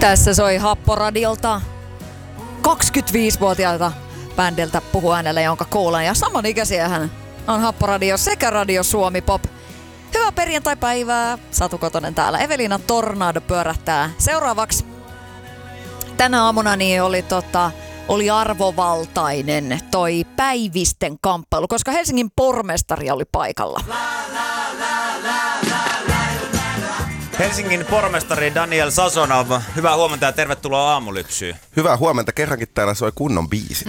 Tässä soi Happoradiolta 25-vuotiaalta bändiltä puhuu äänellä, jonka kuulen. Ja samanikäisiä hän on Happoradio sekä Radio Suomi Pop. Hyvää perjantai-päivää. Satu Kotonen täällä. Evelina Tornado pyörähtää. Seuraavaksi tänä aamuna niin oli arvovaltainen toi päivisten kamppailu, koska Helsingin pormestari oli paikalla. Helsingin pormestari Daniel Sazonov, hyvää huomenta ja tervetuloa Aamulypsyyn. Hyvää huomenta, kerrankin täällä soi kunnon biisi.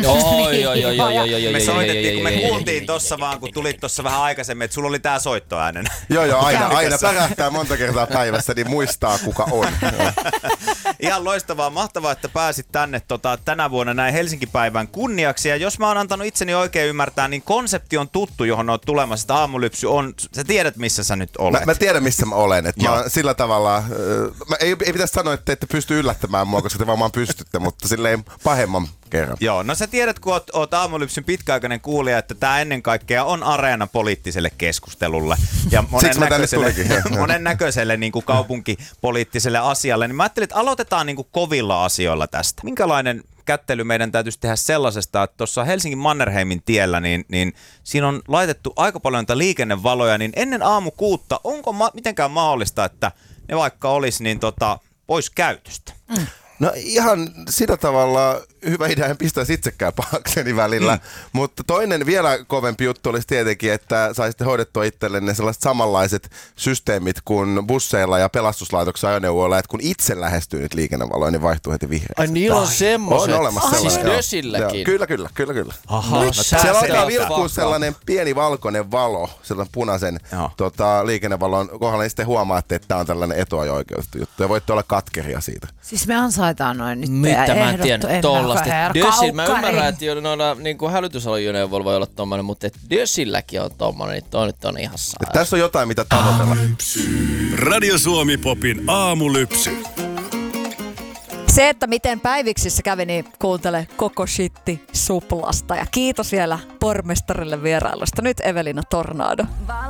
Me soitettiin, kun me kuultiin tossa vaan, kun tulit tossa vähän aikaisemmin, että sulla oli tää soittoäänen. Joo, aina pärähtää monta kertaa päivässä, niin muistaa kuka on. Ihan loistavaa, mahtavaa, että pääsit tänne tänä vuonna näin Helsinki-päivän kunniaksi. Ja jos mä oon antanut itseni oikein ymmärtää, niin konsepti on tuttu, johon oot tulemassa. Että Aamulypsy on, sä tiedät missä sä nyt olet. Mä tiedän missä mä olen. Että mä sillä tavalla, ei pitäisi sanoa, että ette pysty yllättämään mua, koska te varmaan pystytte, mutta silleen pahemman kerran. Joo, no sä tiedät, kun oot Aamulypsyn pitkäaikainen kuulija, että tää ennen kaikkea on areena poliittiselle keskustelulle. Ja monen näköiselle niin kuin kaupunkipoliittiselle asialle. Niin mä ajattelin, että aloitetaan niin kuin kovilla asioilla tästä. Minkälainen kättely meidän täytyisi tehdä sellaisesta, että tuossa Helsingin Mannerheimin tiellä, niin siinä on laitettu aika paljon niitä liikennevaloja, niin ennen aamu 6, onko mitenkään mahdollista, että ne vaikka olisi niin pois käytöstä? No ihan sillä tavalla hyvä idea, en pistäisi itsekään pahakseni välillä, mutta toinen vielä kovempi juttu olisi tietenkin, että saisitte hoidettua itsellenne sellaiset samanlaiset systeemit kuin busseilla ja pelastuslaitoksen ajoneuvoilla, että kun itse lähestyy nyt liikennevaloja, niin vaihtuu heti vihreäksi. Ai niillä on semmoiset? On olemassa sellainen. Siis Dösilläkin? Kyllä. Aha, no, siellä alkaa vilkkua sellainen pieni valkoinen valo, sellainen punaisen liikennevalon kohdalla, niin sitten huomaatte, että tämä on tällainen etuajo-oikeutettu juttu ja voitte olla katkeria siitä. Siis me ansaitaan noin nyt. Mitä mä en tiedä tollasta. Dösil, mä ymmärrän, että noilla niin hälytysajoneuvoilla voi olla tommonen, mutta Dösilläkin on tommonen, niin toi nyt on ihan saa. Tässä on jotain, mitä tavoitella. Radio Suomi Popin Aamulypsy. Se, että miten päiviksissä kävi, niin kuuntele koko shitti Suplasta. Ja kiitos vielä pormestarille vierailusta. Nyt Evelina Tornado.